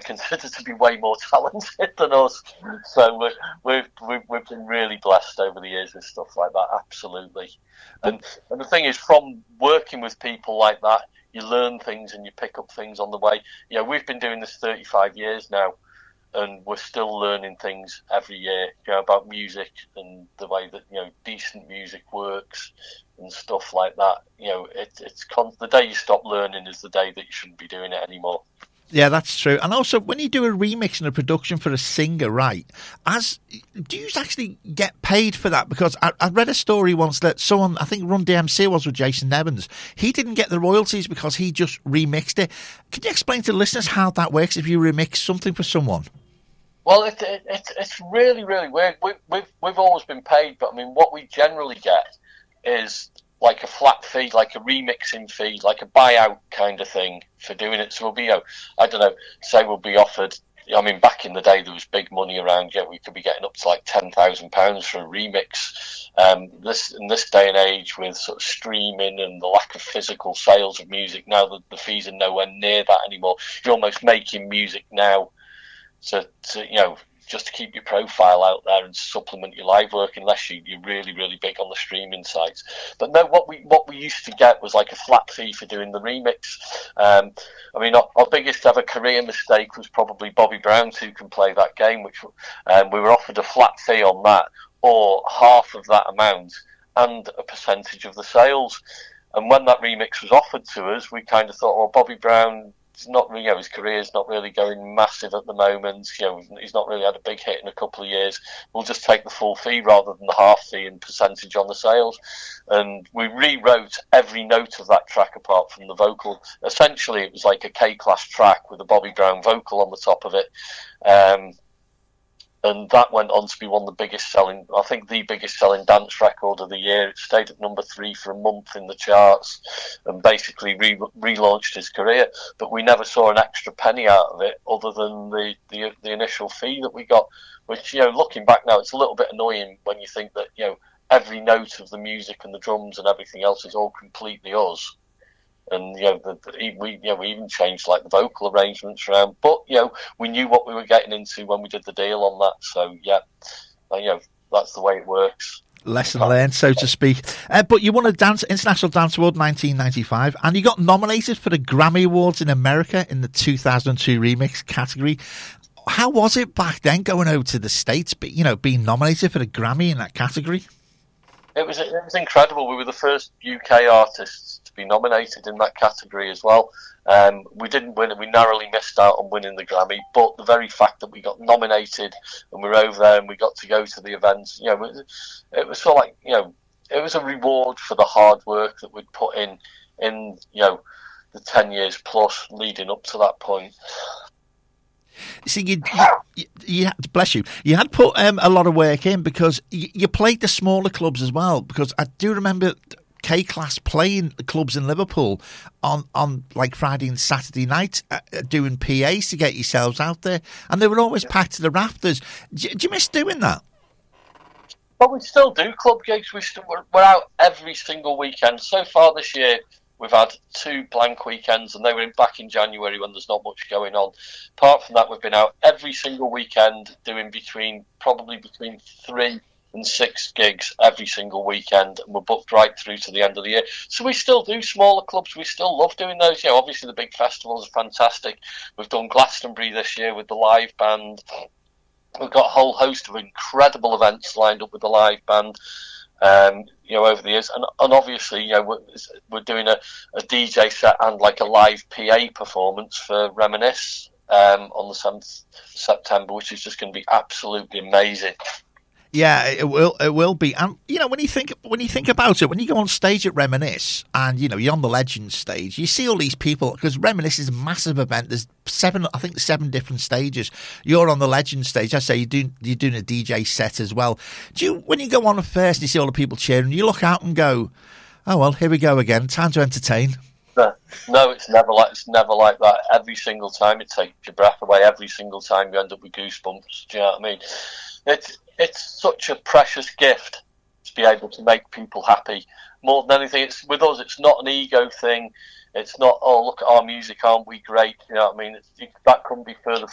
consider to be way more talented than us. So we've been really blessed over the years with stuff like that, absolutely. And the thing is, from working with people like that, you learn things and you pick up things on the way. We've been doing this 35 years now, and we're still learning things every year, about music and the way that, decent music works and stuff like that. The day you stop learning is the day that you shouldn't be doing it anymore. Yeah, that's true. And also, when you do a remix and a production for a singer, right, do you actually get paid for that? Because I read a story once that someone, I think Run DMC was with Jason Nevins, he didn't get the royalties because he just remixed it. Can you explain to the listeners how that works if you remix something for someone? Well, it's really, really weird. We've always been paid, but I mean, what we generally get is like a flat fee, like a remixing fee, like a buyout kind of thing for doing it. So we'll be, I don't know, say we'll be offered. I mean, back in the day, there was big money around. We could be getting up to like £10,000 for a remix. In this day and age, with sort of streaming and the lack of physical sales of music, now the fees are nowhere near that anymore. You're almost making music now to just to keep your profile out there and supplement your live work, unless you're really, really big on the streaming sites. But no, what we used to get was like a flat fee for doing the remix. I mean, our biggest ever career mistake was probably Bobby Brown's Who Can Play That Game, which we were offered a flat fee on that, or half of that amount and a percentage of the sales. And when that remix was offered to us, we kind of thought, well, Bobby Brown, it's not really, his career's not really going massive at the moment. He's not really had a big hit in a couple of years. We'll just take the full fee rather than the half fee and percentage on the sales. And we rewrote every note of that track apart from the vocal. Essentially, it was like a K-class track with a Bobby Brown vocal on the top of it. And that went on to be one of the biggest selling, I think the biggest selling dance record of the year. It stayed at number 3 for a month in the charts and basically relaunched his career. But we never saw an extra penny out of it other than the initial fee that we got, which, looking back now, it's a little bit annoying when you think that, every note of the music and the drums and everything else is all completely us. And we even changed like the vocal arrangements around, but we knew what we were getting into when we did the deal on that. So that's the way it works. Lesson learned, so to speak. But you won a International Dance Award 1995, and you got nominated for the Grammy Awards in America in the 2002 remix category. How was it back then going over to the States, being nominated for the Grammy in that category? It was incredible. We were the first UK artists to be nominated in that category as well. We didn't win it. We narrowly missed out on winning the Grammy, but the very fact that we got nominated and we were over there and we got to go to the events, it was sort of like, it was a reward for the hard work that we'd put in the 10 years plus leading up to that point. See, you bless you. You had put a lot of work in because you played the smaller clubs as well. Because I do remember K-Class playing the clubs in Liverpool on like Friday and Saturday night, doing PAs to get yourselves out there, and they were always packed to the rafters. Do you miss doing that? Well, we still do club gigs. We're out every single weekend. So far this year, we've had 2 blank weekends, and they were back in January when there's not much going on. Apart from that, we've been out every single weekend doing probably between 3 and 6 gigs every single weekend, and we're booked right through to the end of the year. So we still do smaller clubs. We still love doing those. Obviously the big festivals are fantastic. We've done Glastonbury this year with the live band. We've got a whole host of incredible events lined up with the live band. Over the years, and obviously, we're doing a DJ set and like a live PA performance for Reminisce on the 7th September, which is just going to be absolutely amazing. Yeah, it will be. And when you think about it, when you go on stage at Reminisce and you're on the Legends stage, you see all these people, because Reminisce is a massive event. There's 7 different stages. You're on the Legends stage. I say you're doing a DJ set as well. When you go on first and you see all the people cheering, you look out and go, oh well, here we go again. Time to entertain. No, it's never like that. Every single time it takes your breath away. Every single time you end up with goosebumps. Do you know what I mean? It's such a precious gift to be able to make people happy. More than anything, with us, it's not an ego thing. It's not, oh, look at our music, aren't we great? You know what I mean? That couldn't be further